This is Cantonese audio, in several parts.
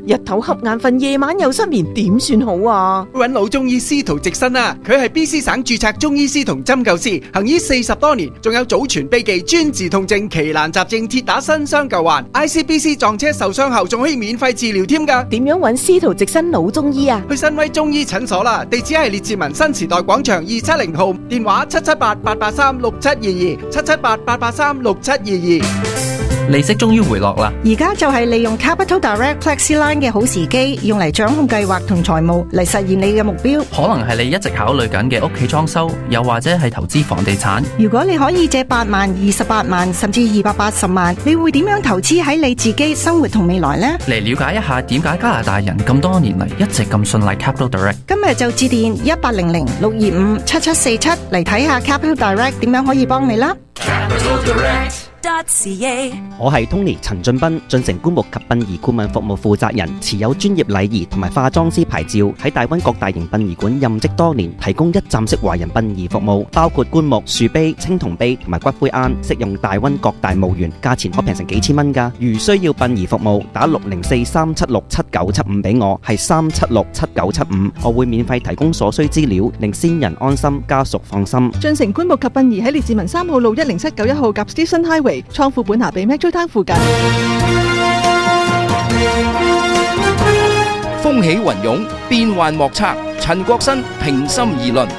日頭瞌眼瞓，夜晚又失眠，點算好啊？ 揾老中醫司徒直新啊，佢係 BC 省註冊中醫師同針灸師，行醫40多年，仲有祖傳秘技專治痛症、奇難雜症，鐵打新傷舊患。ICBC 撞車受傷後仲可以免費治療添噶。 點樣揾司徒直新老中醫啊？ 去新威中醫診所啦，地址係列治文新時代廣場270號，電話778-883-6722，778-883-6722。 利息終於回落啦！ 而家就係利用 Capital Direct Flexiline 嘅好時機，用嚟掌控計劃同財務，嚟實現你嘅目標。 可能係你一直考慮緊嘅屋企裝修，又或者係投資房地產。 如果你可以借8萬、28萬，甚至280萬，你會點樣投資喺你自己生活同未來呢？ 嚟了解一下點解加拿大人咁多年嚟一直咁信賴 Capital Direct。 今日就致電1800-625-7747嚟睇下 Capital Direct 點樣可以幫你啦。 Capital Direct. 我係 Tony 陳俊斌，進城棺木及殯儀顧問服務負責人，持有專業禮儀同埋化妝師牌照，喺大溫各大型殯儀館任職多年，提供一站式華人殯儀服務，包括棺木、樹碑、青銅碑同埋骨灰龕，適用大溫各大墓園，價錢可平成幾千蚊㗎。如需要殯儀服務，打604-376-7975俾我，係376-7975，我會免費提供所需資料，令先人安心，家屬放心。 進城棺木及殯儀喺列治文3號路10791號夾 Station Highway，倉庫本下比 Metro Town 附近。 風起雲湧，變幻莫測。陳國新平心而論。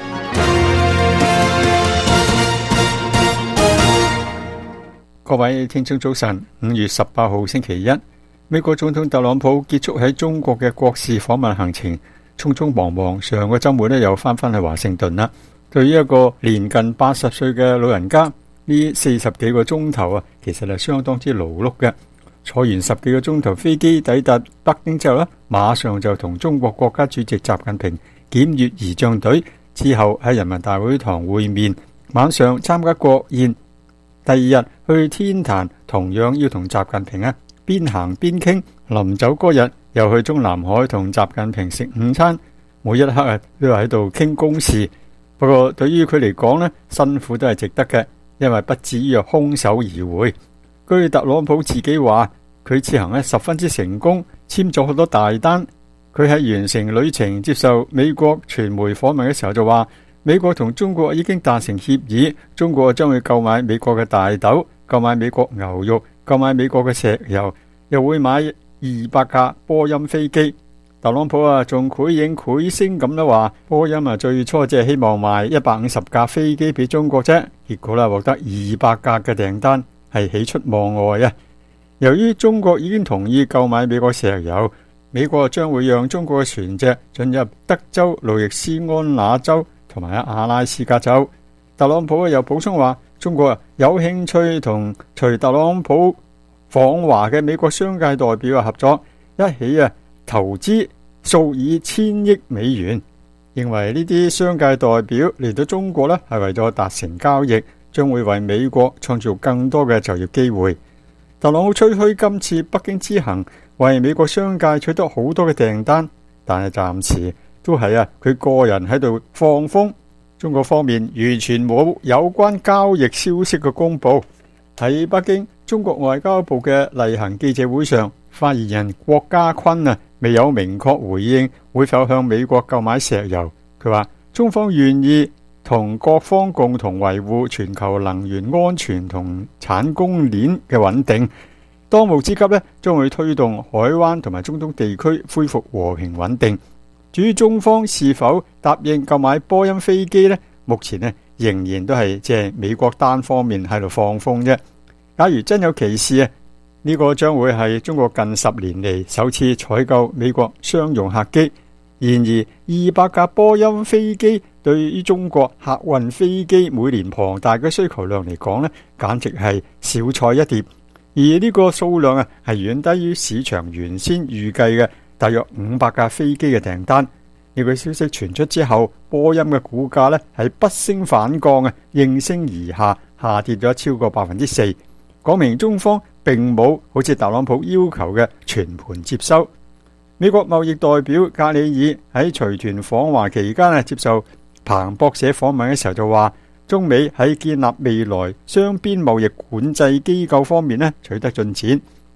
各位聽眾早晨，5月18號星期一，美國總統特朗普結束喺中國嘅國事訪問行程，匆匆忙忙，上個周末又翻返去華盛頓啦。對於一個年近80歲嘅老人家，呢40幾個鐘頭啊，其實係相當之勞碌嘅。坐完10幾個鐘頭飛機抵達北京之後呢，馬上就同中國國家主席習近平檢閱儀仗隊，之後喺人民大會堂會面，晚上參加國宴。第二日去天壇，同樣要同習近平邊行邊傾。臨走嗰日又去中南海同習近平食午餐，每一刻都喺度傾公事。不過對於佢嚟講呢，辛苦都係值得嘅，因為不至於空手而回。據特朗普自己話，佢此行十分之成功，簽咗好多大單。佢喺完成旅程接受美國傳媒訪問嘅時候就話，美國同中國已經達成協議，中國將會購買美國嘅大豆，購買美國牛肉，購買美國嘅石油，又會買200架波音飛機。特朗普仲繪影繪聲咁樣話，波音最初只係希望賣150架飛機俾中國啫，結果獲得200架嘅訂單，係喜出望外啊！由於中國已經同意購買美國石油，美國將會讓中國嘅船隻進入德州、路易斯安那州同埋阿拉斯加州。特朗普又補充話，中國有興趣同隨特朗普訪華嘅美國商界代表合作，一起投資數以千億美元。認為呢啲商界代表嚟到中國係為咗達成交易，將會為美國創造更多嘅就業機會。特朗普吹噓今次北京之行為美國商界取得好多嘅訂單，但係暫時都係佢個人喺度放風。中國方面完全冇有關交易消息嘅公佈。喺北京，中國外交部嘅例行記者會上，發言人郭家坤未有明確回應會否向美國購買石油。佢話中方願意同各方共同維護全球能源安全同產供鏈嘅穩定。當務之急將會推動海灣同埋中東地區恢復和平穩定。至於中方是否答應購買波音飛機目前仍然都係即係美國單方面喺度放風啫。假如真有其事呢個將會係中國近10年嚟首次採購美國商用客機。然而200架波音飛機對於中國客運飛機每年龐大嘅需求量嚟講簡直係小菜一碟。而呢個數量係遠低於市場原先預計嘅大約500架飛機嘅訂單。呢個消息傳出之後，波音嘅股價係不升反降應聲而下，下跌咗超過4%，講明中方並冇好似特朗普要求嘅全盤接收。美國貿易代表格里爾喺隨團訪華期間接受彭博社訪問嘅時候就話，中美喺建立未來雙邊貿易管制機構方面取得進展，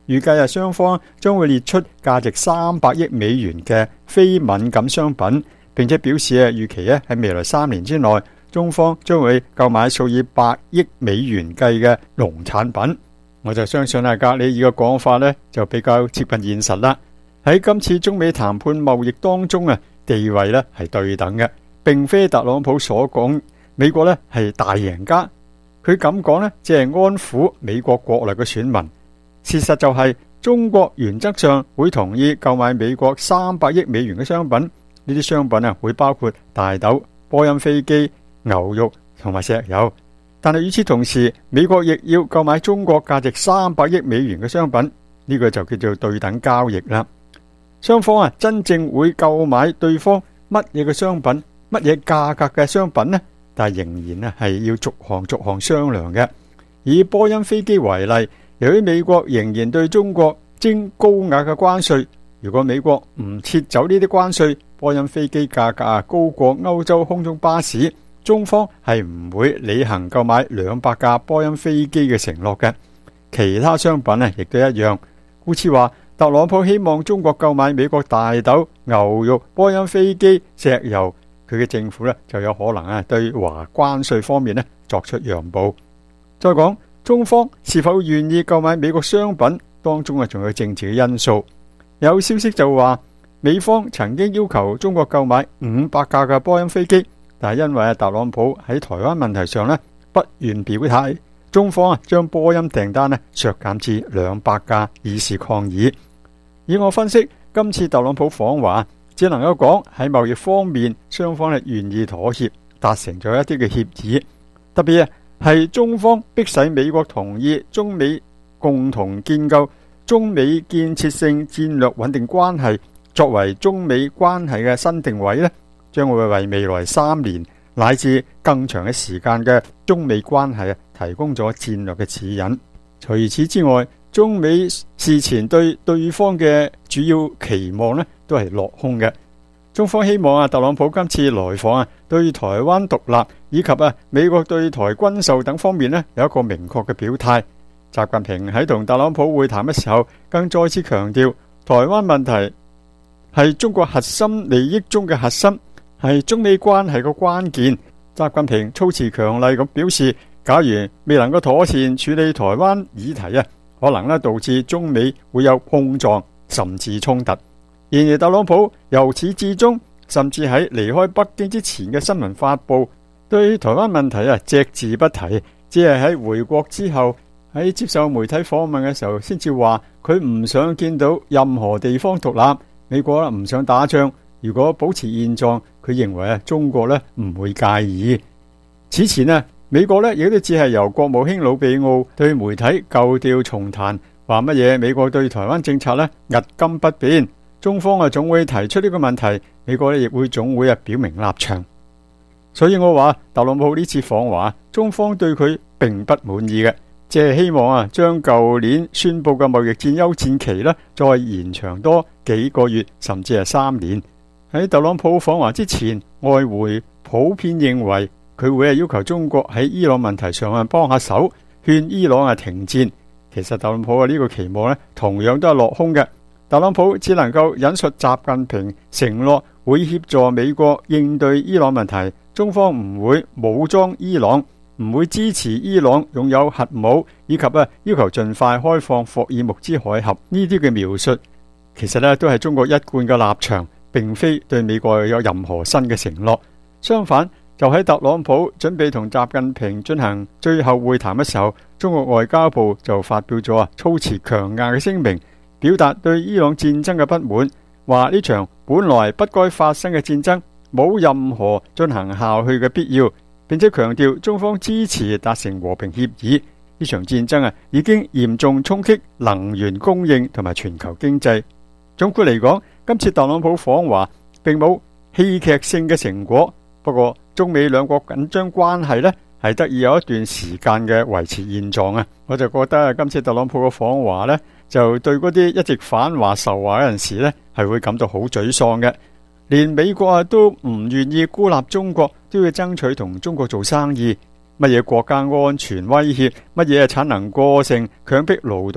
預計雙方將會列出價值300億美元嘅非敏感商品，並且表示預期喺未來3年之內，中方將會購買數以百億美元計嘅農產品。我就相信格里爾嘅講法就比較接近現實啦。喺今次中美談判貿易當中地位係對等嘅，並非特朗普所講美國係大贏家。佢咁講只係安撫美國國內嘅選民。事實就係中國原則上會同意購買美國300億美元嘅商品，呢啲商品會包括大豆、波音飛機、牛肉同埋石油。但係與此同時，美國亦要購買中國價值300億美元嘅商品，呢個就叫做對等交易啦。雙方真正會購買對方乜嘢嘅商品、乜嘢價格嘅商品呢？但係仍然係要逐項商量嘅。以波音飛機為例，由於美國仍然對中國徵高額嘅關稅，如果美國唔撤走呢啲關稅，波音飛機價格高過歐洲空中巴士，中方係唔會履行購買200架波音飛機嘅承諾嘅。其他商品亦都一樣。故此話，特朗普希望中國購買美國大豆、牛肉、波音飛機、石油，佢嘅政府就有可能對華關稅方面作出讓步。再講中方是否願意購買美國商品，當中仲有政治嘅因素。有消息就話，美方曾經要求中國購買500架嘅波音飛機，但係因為特朗普喺台灣問題上不願表態，中方將波音訂單削減至200架，以示抗議。以我分析，今次特朗普訪華只能夠講喺貿易方面，雙方願意妥協，達成咗一啲嘅協議。特別係中方迫使美國同意中美共同建構中美建設性戰略穩定關係，作為中美關係嘅新定位，將會為未來3年乃至更長嘅時間嘅中美關係提供咗戰略嘅指引。除此之外，中美事前對對方嘅主要期望都係落空嘅。中方希望特朗普今次來訪對台灣獨立以及美國對台軍售等方面有一個明確嘅表態。習近平喺同特朗普會談嘅時候，更再次強調台灣問題係中國核心利益中嘅核心，係中美關係嘅關鍵。習近平措辭強厲咁表示，假如未能夠妥善處理台灣議題可能導致中美會有碰撞甚至衝突。然而特朗普由始至終，甚至喺離開北京之前嘅新聞發布，對台灣問題隻字不提，只係喺回國之後喺接受媒體訪問嘅時候先至話佢唔想見到任何地方獨立，美國唔想打仗，如果保持現狀，佢認為中國唔會介意。此前美國亦都只係由國務卿魯比奧對媒體舊調重彈，話乜嘢美國對台灣政策屹今不變，中方總會提出呢個問題，美國亦會總會表明立場。所以我話特朗普呢次訪華，中方對佢並不滿意嘅，只係希望將舊年宣布嘅貿易戰休戰期再延長多幾個月，甚至係3年。喺特朗普訪華之前，外匯普遍認為佢會要求中國喺伊朗問題上幫下手，勸伊朗停戰。其實特朗普呢個期望同樣都係落空嘅。特朗普只能夠引述習近平承諾會協助美國應對伊朗問題，中方唔會武裝伊朗，唔會支持伊朗擁有核武，以及要求盡快開放霍爾木茲海峽。呢啲嘅描述其實都係中國一貫嘅立場，並非對美國有任何新嘅承諾。相反，就喺特朗普準備同習近平進行最後會談嘅時候，中國外交部就發表咗措辭強硬嘅聲明，表達對伊朗戰爭嘅不滿，話呢場本來不該發生嘅戰爭冇任何進行下去嘅必要，並且強調中方支持達成和平協議。呢場戰爭已經嚴重衝擊能源供應同埋全球經濟。總括嚟講，今次特朗普訪華並冇戲劇性嘅成果，不過中美兩國緊張關係係得以有一段時間嘅維持現狀。我就覺得今次特朗普嘅訪華就對嗰啲一直反華仇華嘅人士係會感到好沮喪嘅。連美國都唔願意孤立中國，都要爭取同中國做生意。乜嘢國家安全威脅，乜嘢產能過剩、強迫勞動，一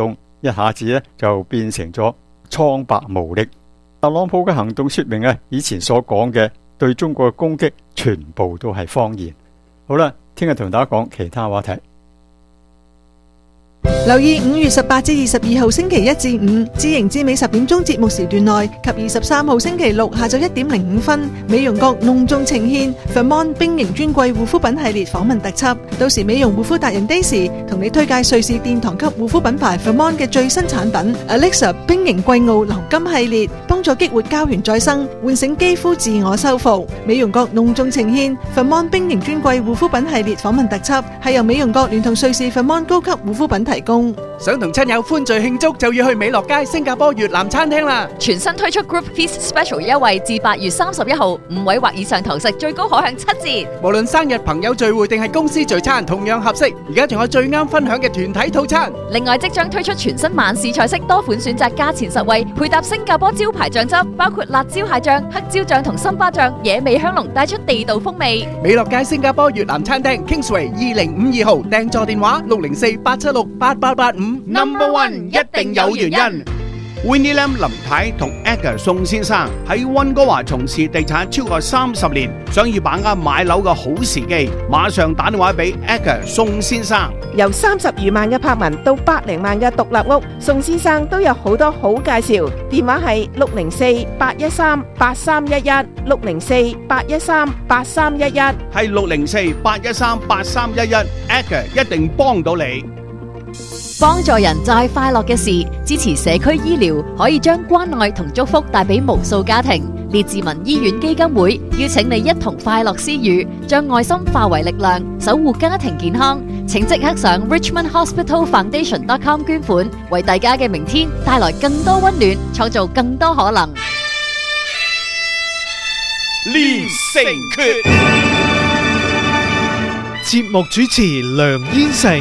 一下子咧就變成咗蒼白無力。特朗普嘅行動說明以前所講嘅對中國嘅攻擊全部都係謊言。好啦，聽日同大家講其他話題。 留意5月18至22號星期1至5知盈之美10點鐘節目時段內及23號星期6下晝1點05分，美容閣隆重呈獻 Vermont 冰型專櫃護膚品系列訪問特輯。到時美容護膚達人 Daisy 同你推介瑞士殿堂級護膚品牌 Vermont 嘅最新產品 Alexa 冰型貴澳流金系列，幫助激活膠原再生，喚醒肌膚自我修復。美容閣隆重呈獻 Vermont 冰型專櫃護膚品系列訪問特輯，係由美容閣聯同瑞士 Vermont 高級護膚品提供。 想同親友歡聚慶祝，就要去美樂街新加坡越南餐廳啦！ 全新推出 Group Feast Special 優惠，至8月31號，5位或以上堂食最高可享7折。 無論生日、朋友聚會定係公司聚餐，同樣合適。而家仲有最啱分享嘅團體套餐。 另外，即將推出全新晚市菜式，多款選擇，價錢實惠，配搭新加坡招牌醬汁，包括辣椒蟹醬、黑椒醬同森巴醬，野味香濃，帶出地道風味。 美樂街新加坡越南餐廳 Kingsway 2052號，訂座電話604-876-8885。 Number One 一定有原因。Winnie Lam 林太同 Edgar 宋先生喺溫哥華從事地產超過30年，想要把握買樓嘅好時機，馬上打電話俾 Edgar 宋先生。 由30餘萬嘅柏文到100零萬嘅獨立屋，宋先生都有好多好介紹。電話係604-813-8311 604-813-8311， 係604-813-8311 Edgar 一定幫到你。 幫助人就係快樂嘅事，支持社區醫療，可以將關愛同祝福帶俾無數家庭。列治文醫院基金會邀請你一同快樂施予，將愛心化為力量，守護家庭健康。請即刻上 richmondhospitalfoundation.com 捐款，為大家嘅明天帶來更多溫暖，創造更多可能。 練成訣， 節目主持梁燕成。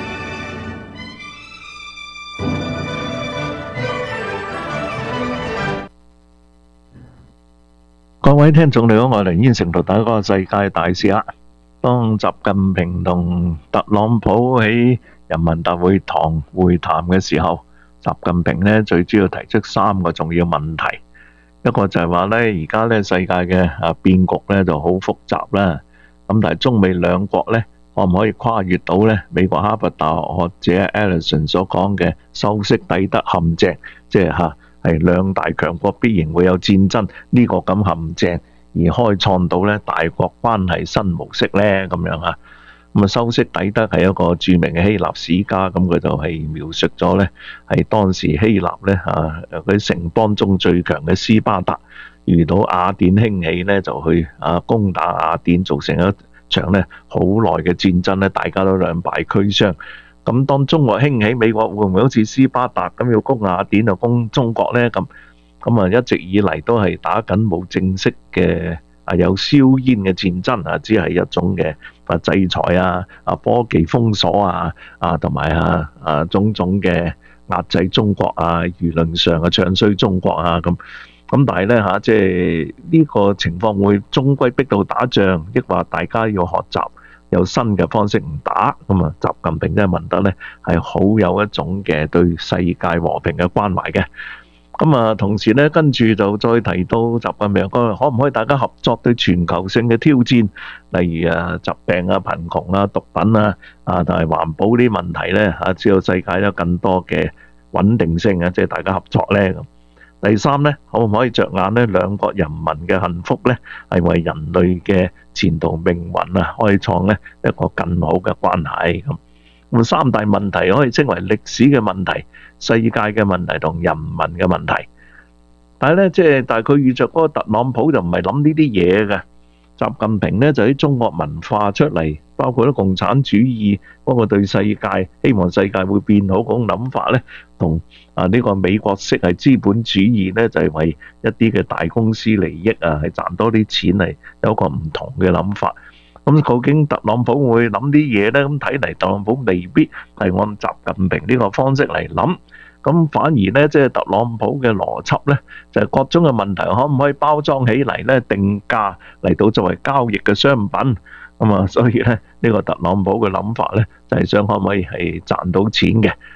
各位聽眾你好，我係梁燕成，同大家講世界大事啦。當習近平同特朗普喺人民大會堂會談嘅時候，習近平呢最主要提出3個重要問題。一個就係話呢，而家呢世界嘅變局呢就好複雜啦。咁但係中美兩國呢，可唔可以跨越到呢美國哈佛大學學者 Ellison 所講嘅修昔底德陷阱，即係係兩大強國必然會有戰爭呢個咁陷阱，而開創到咧大國關係新模式咧咁樣啊。咁啊，修昔底德係一個著名嘅希臘史家，咁佢就係描述咗咧係當時希臘咧佢城邦中最強嘅斯巴達遇到雅典興起咧，就去攻打雅典，造成一場咧好耐嘅戰爭咧，大家都兩敗俱傷。咁當中國興起，美國會唔會好似斯巴達咁要攻雅典就攻中國呢？咁一直以嚟都係打緊冇正式嘅有硝煙嘅戰爭只係一種嘅制裁科技封鎖同埋種種嘅壓制中國輿論上唱衰中國咁但係呢即係呢個情況會終歸逼到打仗，抑或大家要學習有新嘅方式唔打咁啊？習近平真係問得呢係好有一種嘅對世界和平嘅關懷嘅。咁啊，同時呢跟住就再提到習近平講，可唔可以大家合作對全球性嘅挑戰，例如疾病貧窮毒品同埋環保啲問題呢只有世界有更多嘅穩定性即係大家合作呢。第三呢，可唔可以着眼呢兩國人民嘅幸福呢係為人類嘅前途命運開創呢一個更好嘅關係咁。三大問題可以稱為歷史嘅問題、世界嘅問題同人民嘅問題。但係呢，但係佢遇着嗰個特朗普就唔係諗呢啲嘢嘅。習近平呢就喺中國文化出嚟，包括咗共產主義嗰個對世界希望世界會變好嗰種諗法呢，同呢個美國式係資本主義呢，就係為一啲嘅大公司利益係賺多啲錢嚟，有一個唔同嘅諗法。咁究竟特朗普會諗啲嘢呢？咁睇嚟特朗普未必係按習近平呢個方式嚟諗。咁反而呢，即係特朗普嘅邏輯呢，就係各種嘅問題可唔可以包裝起嚟呢？定價嚟到作為交易嘅商品。咁所以呢，呢個特朗普嘅諗法呢，就係想可唔可以係賺到錢嘅。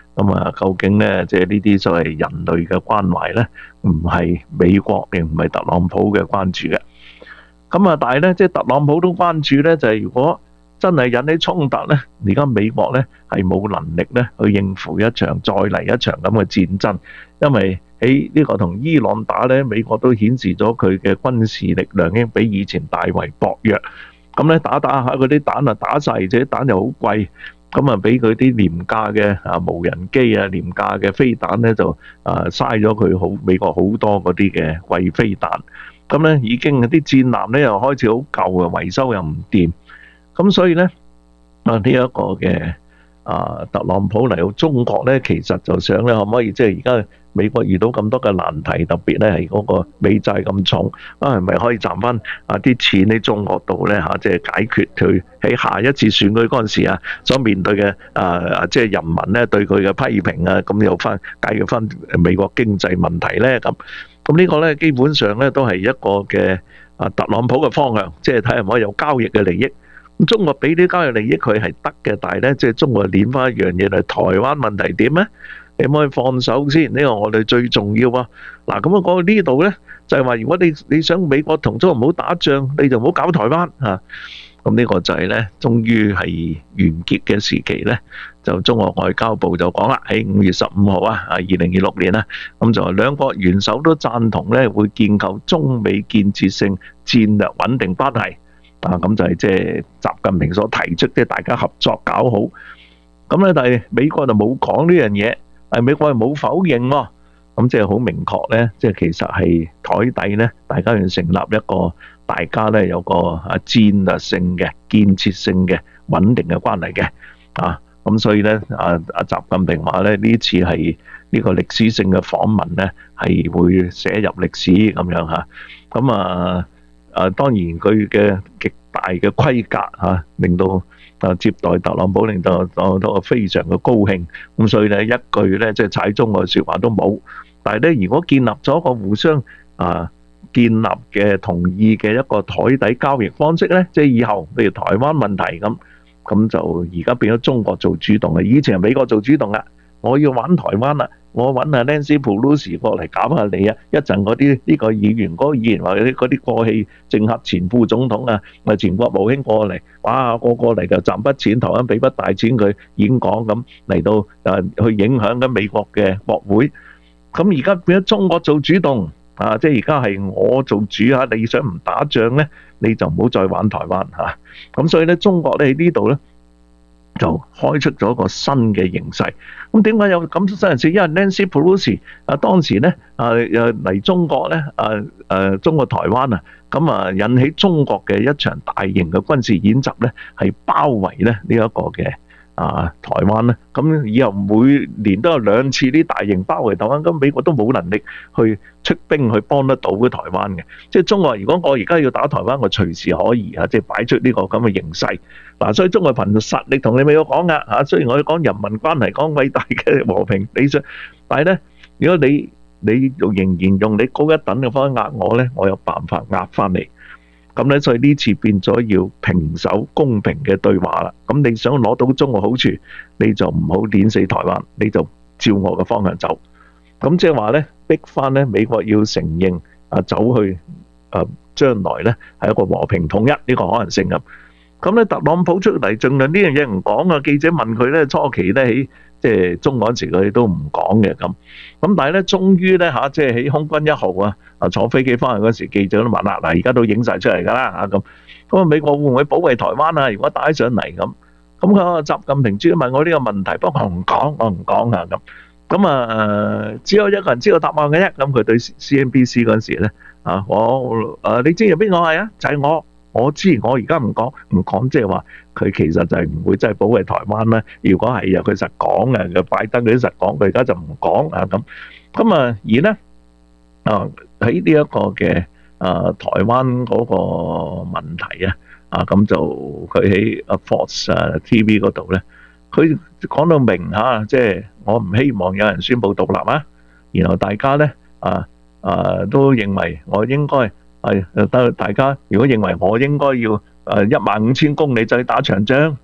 咁啊，究竟呢，即係呢啲所謂人類嘅關懷呢，唔係美國亦唔係特朗普嘅關注嘅。咁啊，但係呢，即係特朗普都關注呢，就係如果真係引起衝突呢，而家美國呢係冇能力呢去應付再嚟一場咁嘅戰爭，因為喺呢個同伊朗打呢，美國都顯示咗佢嘅軍事力量已經比以前大為薄弱。咁咧打下嗰啲彈啊打晒，而且彈又好貴，咁啊俾佢啲廉價嘅無人機啊、廉價嘅飛彈咧就嘥咗佢美國好多嗰啲嘅貴飛彈。咁咧已經啲戰艦咧又開始好舊啊，維修又唔掂。咁所以咧呢一個嘅特朗普嚟到中國咧，其實就想咧可唔可以即係而家美國遇到咁多嘅難題，特別咧係嗰個美債咁重，係咪可以賺翻啲錢喺中國度咧即係解決佢喺下一次選舉嗰陣時所面對嘅即係人民咧對佢嘅批評啊，咁又解決翻美國經濟問題咧咁呢個咧基本上咧都係一個嘅特朗普嘅方向，即係睇下可唔可以有交易嘅利益。咁中國俾啲交易利益佢係得嘅，但係咧即係中國捻翻一樣嘢嚟，台灣問題點咧？你可唔可以放手先？呢個我哋最重要啊！嗱，咁啊講到呢度咧，就係話如果你想美國同中國唔好打仗，你就唔好搞台灣嚇。咁呢個就係咧，終於係完結嘅時期咧，就中國外交部就講啦，喺5月15號2026年啦，咁就兩國元首都贊同咧，會建構中美建設性戰略穩定關係。咁就係即係習近平所提出，即係大家合作搞好。咁咧，但係美國就冇講呢樣嘢，美國係冇否認喎。咁即係好明確咧，即係其實係台底咧，大家要成立一個大家咧有個戰略性嘅、建設性嘅、穩定嘅關係嘅。咁所以咧，習近平話咧，呢次係呢個歷史性嘅訪問咧，係會寫入歷史咁樣嚇。咁當然佢嘅極大嘅規格令到接待特朗普，令到特朗普非常嘅高興。咁所以咧，一句咧即係踩中嘅説話都冇。但係咧，如果建立咗一個互相建立嘅同意嘅一個台底交易方式咧，即係以後譬如台灣問題咁就而家變咗中國做主動嘅，以前係美國做主動啦。我要玩台灣啦，我揾阿 Nancy Pelosi 過嚟搞下你啊！一陣嗰啲呢個議員、嗰個議員或者嗰啲過氣政客前副總統啊，前國務卿過嚟，哇個嚟就賺筆錢，台灣俾筆大錢佢演講咁嚟到去影響緊美國嘅國會。咁而家變咗中國做主動即係而家係我做主啊！你想唔打仗咧，你就唔好再玩台灣嚇。咁所以咧，中國咧喺呢度咧，就開出咗一個新嘅形勢。咁點解有咁新人事？因為 Nancy Pelosi 當時咧嚟中國咧中國台灣咁引起中國嘅一場大型嘅軍事演習咧，係包圍咧呢一個嘅台灣咧。咁以後每年都有2次啲大型包圍台灣，咁美國都冇能力去出兵去幫得到嘅台灣嘅。即係中國，如果我而家要打台灣，我隨時可以即係擺出呢個咁嘅形勢。所以中國憑實力同你美國講噶雖然我哋講人民關係，講偉大嘅和平理想，但係咧，如果你仍然用你高一等嘅方法壓我咧，我有辦法壓翻嚟。咁咧，所以呢次變咗要平手公平嘅對話啦。咁你想攞到中國好處，你就唔好碾死台灣，你就照我嘅方向走。咁即係話咧，逼翻咧美國要承認走去將來咧係一個和平統一呢個可能性咁。咁咧，特朗普出嚟盡量呢樣嘢唔講啊。記者問佢咧，初期咧喺即係中嗰陣時，佢哋都唔講嘅咁。咁但係咧，終於咧即係喺空軍1號坐飛機翻去嗰時，記者都問啦，而家都影晒出嚟㗎啦咁。咁美國會唔會保衛台灣啊？如果打起上嚟咁，咁佢話習近平專問我呢個問題，不過我唔講咁。咁只有一個人知道答案嘅啫。咁佢對 CNBC 嗰陣時咧你知有邊個係啊？就係我知，我而家唔講，即係話佢其實就係唔會真係保衛台灣啦。如果係佢實講嘅，佢拜登佢都實講，佢而家就唔講咁。而咧喺呢一個嘅台灣嗰個問題咁就佢喺 Fox TV 嗰度咧，佢講到明即係我唔希望有人宣布獨立啊。然後大家咧都認為我應該。大家如果認為我應該要15000公里就去打長仗，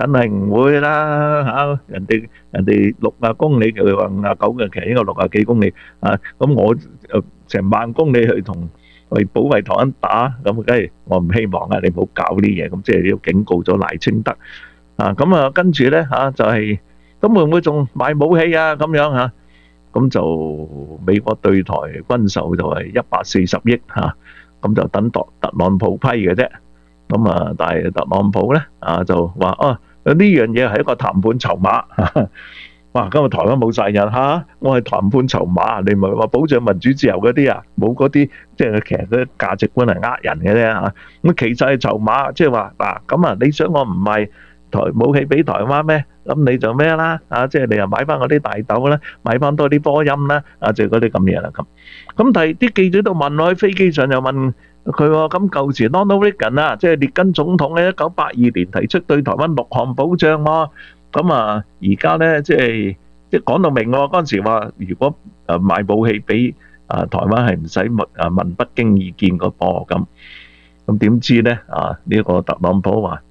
梗係唔會啦嚇！人哋60公里，佢話59嘅，其實應該60幾公里啊。咁我成萬公里去為保衛台灣打，咁梗係我唔希望啊！你唔好搞呢嘢，咁即係要警告咗賴清德啊。咁啊，跟住咧嚇就係咁會唔會仲買武器啊？咁樣嚇，咁就美國對台軍售就係140億嚇，咁就等特朗普批嘅啫。咁啊，但係特朗普咧就話呢樣嘢係一個談判籌碼。哇！今日台灣冇晒人嚇，我係談判籌碼，你唔係話保障民主自由嗰啲啊？冇嗰啲，即係其實嗰啲價值觀係呃人嘅啫嚇。咁其實係籌碼，即係話嗱，咁啊，你想我唔賣武器俾台灣咩？咁你就咩啦？即係你又買翻嗰啲大豆啦，買翻多啲波音啦，就嗰啲咁嘢啦咁。咁但係啲記者都問我喺飛機上又問佢喎，咁舊時 Ronald Reagan 啊，即係列根總統喺1982年提出對台灣6項保障喎。咁啊，而家咧即係講到明喎，嗰陣時話如果賣武器俾台灣係唔使問北京意見個噃咁點知咧呢個特朗普話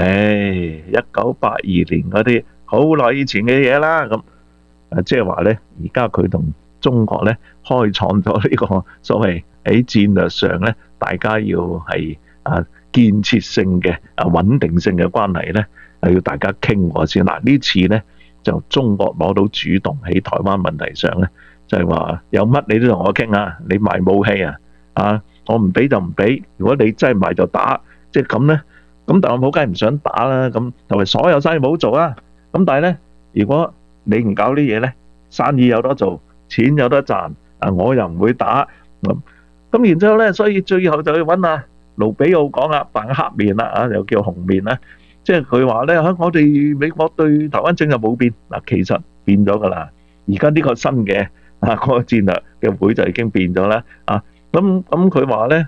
1982年嗰啲好耐以前嘅嘢啦，咁即係話咧而家佢同中國咧開創咗呢個所謂喺戰略上咧大家要係建設性嘅穩定性嘅關係咧。要大家傾過先嗱，呢次咧就中國攞到主動喺台灣問題上咧，就係話有乜你都同我傾啊！你賣武器我唔俾就唔俾。如果你真係賣就打，即係咁咧，咁特朗普梗係唔想打啦。咁同埋所有生意冇做啊。咁但係咧，如果你唔搞呢嘢咧，生意有得做，錢有得賺我又唔會打咁然之後咧，所以最後就去揾盧比奧講啦，扮黑面啦又叫紅面啦。即係佢話咧，我哋美國對台灣政策冇變嗱，其實變咗噶啦。而家呢個新嘅嗰個戰略嘅會就已經變咗啦。咁佢話咧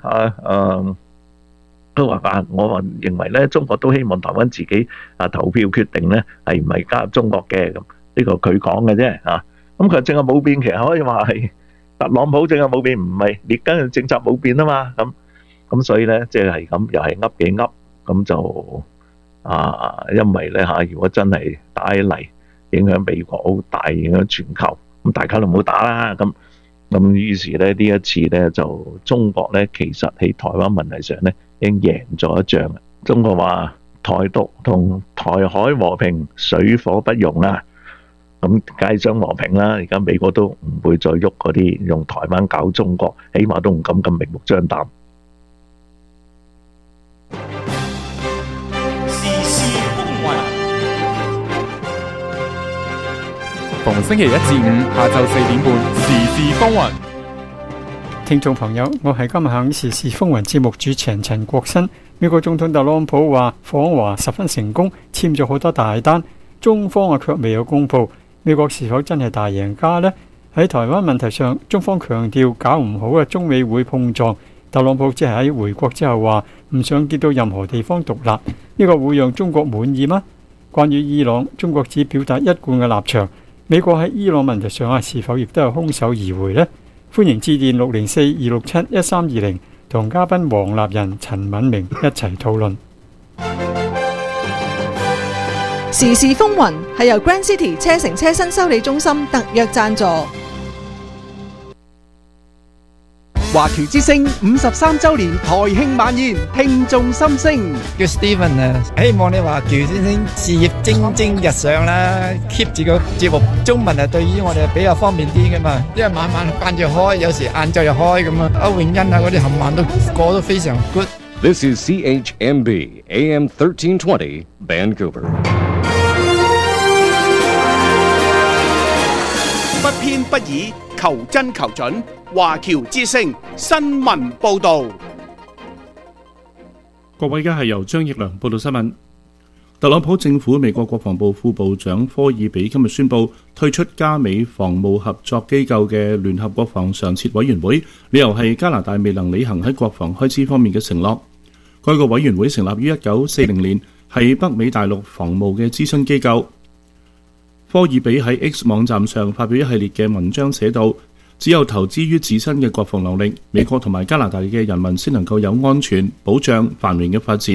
都話我認為咧，中國都希望台灣自己投票決定咧係唔係加入中國嘅咁。呢個佢講嘅啫。咁佢政策冇變，其實可以話係特朗普政策冇變，唔係列根嘅政策冇變啊嘛。咁所以咧，即係咁又係噏幾噏咁就。因為咧如果真係打起嚟，影響美國好大，影響全球，咁大家都唔好打啦。咁於是咧呢一次咧就中國咧其實喺台灣問題上咧已經贏咗一仗。中國話台獨同台海和平水火不容啦，咁梗係想和平啦。而家美國都唔會再喐嗰啲用台灣搞中國，起碼都唔敢咁明目張膽。 逢星期1至5下晝4點半，時事風雲。 聽眾朋友，我係今日響時事風雲節目主持人陳國新。美國總統特朗普話訪華十分成功，簽咗好多大單，中方卻未有公布。美國是否真係大贏家呢？喺台灣問題上，中方強調搞唔好嘅中美會碰撞。特朗普即係喺回國之後話唔想見到任何地方獨立，呢個會讓中國滿意嗎？關於伊朗，中國只表達一貫嘅立場。美國喺伊朗問題上是否亦都係空手而回呢？歡迎致電604-267-1320，同嘉賓黃立仁、陳敏明一齊討論。 時事風雲係由 Grand City 車城車身修理中心特約贊助。 華僑之聲53週年台慶晚宴，聽眾心聲。 叫 Steven 啊，希望你華僑先生事業蒸蒸日上啦 ，keep 住個節目。中文對於我哋比較方便啲噶嘛，因為晚晚慣住開，有時晏晝又開咁啊。歐永欣嗰啲冚唪唥都過得非常 good。 This is CHMB AM 1320 Vancouver。 不偏不倚，求真求準。華僑之聲新聞報道。 各位，而家係由張奕良報道新聞。特朗普政府美國國防部副部長科爾比今日宣布退出加美防務合作機構嘅聯合國防常設委員會，理由係加拿大未能履行喺國防開支方面嘅承諾。該個委員會成立於1940年，係北美大陸防務嘅諮詢機構。科爾比喺 X 網站上發表一系列嘅文章，寫道：只有投資於自身嘅國防能力，美國同埋加拿大嘅人民先能夠有安全、保障、繁榮嘅發展。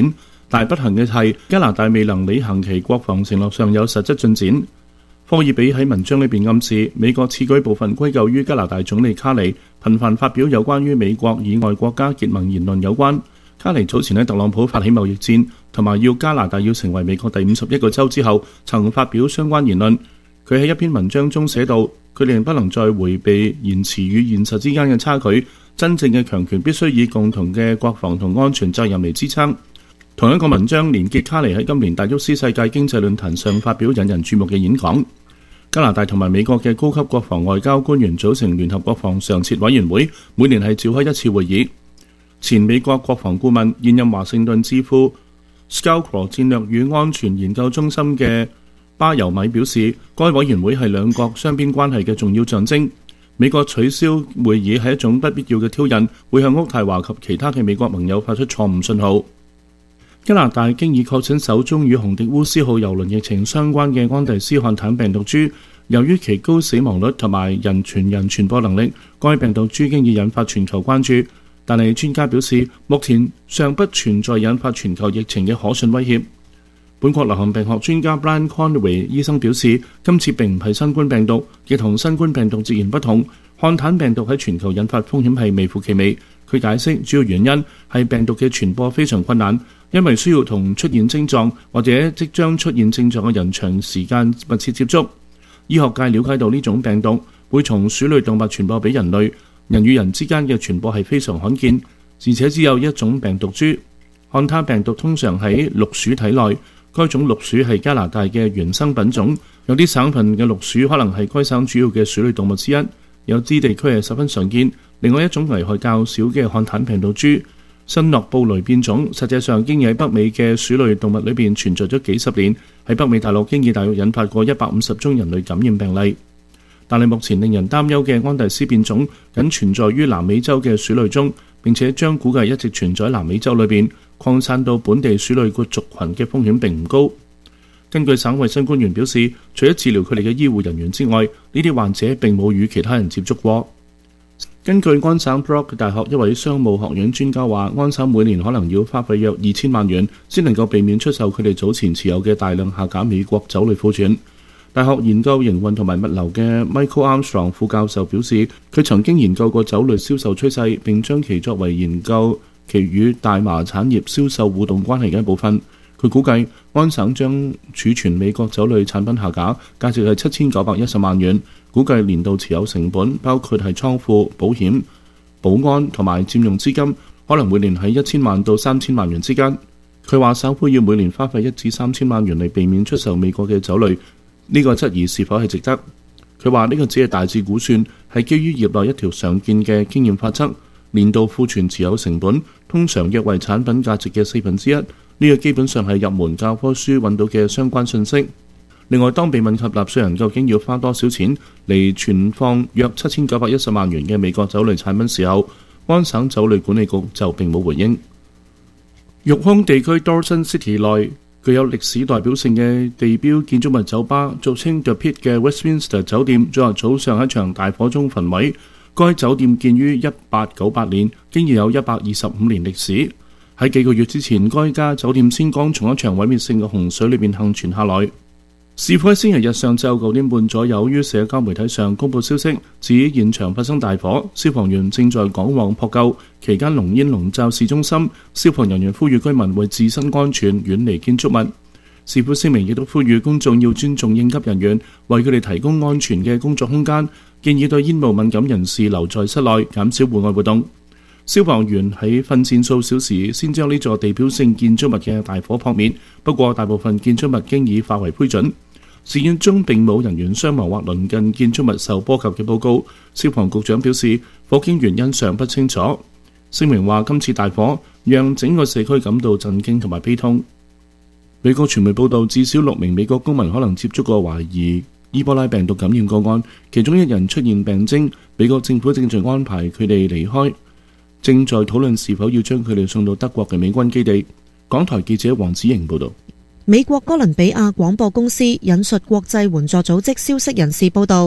但不幸嘅係加拿大未能履行其國防承諾上有實質進展。科爾比喺文章裏邊暗示，美國此舉部分歸咎於加拿大總理卡尼頻繁發表有關於美國以外國家結盟言論有關。卡尼早前喺特朗普發起貿易戰同埋要加拿大要成為美國第51個州之後，曾發表相關言論。佢喺一篇文章中寫道，佢哋不能再迴避言辭與現實之間嘅差距，真正嘅強權必須以共同嘅國防同安全責任嚟支撐。同一個文章連結卡尼喺今年達沃斯世界經濟論壇上發表引人注目嘅演講。加拿大同埋美國嘅高級國防外交官員組成聯合國防常設委員會，每年係召開一次會議。前美國國防顧問、現任華盛頓智庫 Scowcroft 戰略與安全研究中心嘅巴尤米表示，該委員會係兩國雙邊關係嘅重要象徵。美國取消會議係一種不必要嘅挑釁，會向渥太華及其他嘅美國盟友發出錯誤信號。加拿大經已確診首宗與紅迪烏斯號郵輪疫情相關嘅安第斯漢坦病毒株，由於其高死亡率同埋人傳人傳播能力，該病毒株經已引發全球關注。但係專家表示，目前尚不存在引發全球疫情嘅可信威脅。本國流行病學專家 Brian Conway 醫生表示，今次並唔係新冠病毒，亦同新冠病毒截然不同。漢坦病毒喺全球引發風險係微乎其微。佢解釋主要原因係病毒嘅傳播非常困難，因為需要同出現症狀或者即將出現症狀嘅人長時間密切接觸。醫學界了解到呢種病毒會從鼠類動物傳播俾人類，人與人之間嘅傳播係非常罕見，而且只有一種病毒株。漢坦病毒通常喺綠鼠體內，該種綠鼠係加拿大嘅原生品種，有啲省份嘅綠鼠可能係該省主要嘅鼠類動物之一，有啲地區係十分常見。另外一種危害較少嘅漢坦病毒株新諾布雷變種，實際上經已喺北美嘅鼠類動物裏邊存在咗幾十年，喺北美大陸經已大約引發過150宗人類感染病例。但係目前令人擔憂嘅安第斯變種僅存在於南美洲嘅鼠類中，並且將估計一直存在南美洲裏邊，擴散到本地鼠類個族群嘅風險並唔高。根據省衛生官員表示，除咗治療佢哋嘅醫護人員之外，呢啲患者並冇與其他人接觸過。根據安省 Brock 大學一位商務學院專家話，安省每年可能要花費約2000萬元，先能夠避免出售佢哋早前持有嘅大量下架美國酒類庫存。大學研究營運同埋物流嘅 Michael Armstrong 副教授表示，佢曾經研究過酒類銷售趨勢，並將其作為研究其與大麻產業銷售互動關係嘅一部分。佢估計安省將儲存美國酒類產品下架，價值係7910萬元。估計年度持有成本，包括係倉庫、保險、保安同埋佔用資金，可能每年喺1000萬到3000萬元之間。佢話省府要每年花費1至3000萬元嚟避免出售美國嘅酒類，呢個質疑是否係值得？佢話呢個只係大致估算，係基於業內一條常見嘅經驗法則。年度庫存持有成本通常約為產品價值嘅1/4，呢個基本上係入門教科書揾到嘅相關信息。另外，當被問及納稅人究竟要花多少錢嚟存放約7910萬元嘅美國酒類產品時候，安省酒類管理局就並冇回應。育空地區 Dawson City 內具有歷史代表性嘅地標建築物酒吧，俗稱 The Pit 嘅 Westminster 酒店，昨日早上喺一場大火中焚毀。該酒店建於1898年，經已有125年歷史。喺幾個月之前，該家酒店先剛從一場毀滅性嘅洪水裏面幸存下來。事發喺星期日上晝9點半左右，於社交媒體上公佈消息，指現場發生大火，消防員正在趕往撲救，期間濃煙籠罩市中心。消防人員呼籲居民為自身安全遠離建築物。市府聲明亦都呼籲公眾要尊重應急人員，為佢哋提供安全嘅工作空間，建議對煙霧敏感人士留在室內，減少戶外活動。消防員喺奮戰數小時先將呢座地標性建築物嘅大火撲滅，不過大部分建築物經已化為灰燼。事件中並冇人員傷亡或鄰近建築物受波及嘅報告。消防局長表示，火警原因尚不清楚。聲明話，今次大火讓整個社區感到震驚同埋悲痛。美國傳媒報道，至少6名美國公民可能接觸過懷疑伊波拉病毒感染個案，其中1人出現病徵。美國政府正在安排佢哋離開，正在討論是否要將佢哋送到德國嘅美軍基地。港台記者黃子瑩報道。 美國哥倫比亞廣播公司引述國際援助組織消息人士報道，